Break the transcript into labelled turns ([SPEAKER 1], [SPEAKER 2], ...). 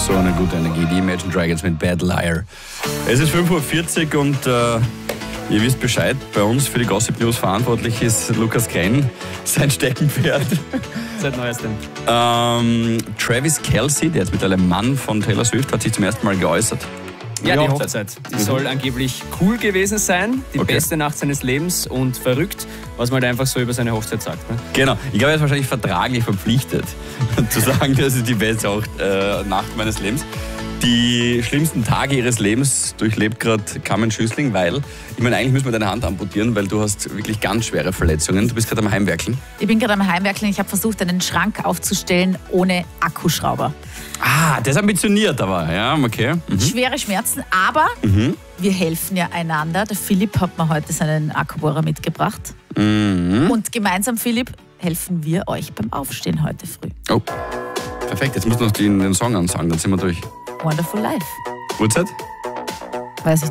[SPEAKER 1] So eine gute Energie. Die Imagine Dragons mit Bad Liar. Es ist 5:40 Uhr und ihr wisst Bescheid. Bei uns für die Gossip News verantwortlich ist Lukas Krenn, sein Steckenpferd.
[SPEAKER 2] Seit neuestem.
[SPEAKER 1] Travis Kelce, der jetzt mittlerweile Mann von Taylor Swift, hat sich zum ersten Mal geäußert.
[SPEAKER 2] Ja, die Hochzeit. Die soll angeblich cool gewesen sein. Die beste Nacht seines Lebens und verrückt, was man halt einfach so über seine Hochzeit sagt. Ne?
[SPEAKER 1] Genau. Ich glaube, er ist wahrscheinlich vertraglich verpflichtet, zu sagen, das ist die beste Nacht meines Lebens. Die schlimmsten Tage ihres Lebens durchlebt gerade Carmen Schüssling, weil, ich meine, eigentlich müssen wir deine Hand amputieren, weil du hast wirklich ganz schwere Verletzungen. Du bist gerade am Heimwerkeln.
[SPEAKER 3] Ich bin gerade am Heimwerkeln. Ich habe versucht, einen Schrank aufzustellen ohne Akkuschrauber.
[SPEAKER 1] Ah, das ist ambitioniert aber. Ja, okay.
[SPEAKER 3] Schwere Schmerzen, aber wir helfen ja einander. Der Philipp hat mir heute seinen Akkubohrer mitgebracht. Und gemeinsam, Philipp, helfen wir euch beim Aufstehen heute früh.
[SPEAKER 1] Oh, perfekt. Jetzt musst du noch den Song ansagen, dann sind wir durch.
[SPEAKER 3] Wonderful Life.
[SPEAKER 1] Uhrzeit?
[SPEAKER 3] Weiß ich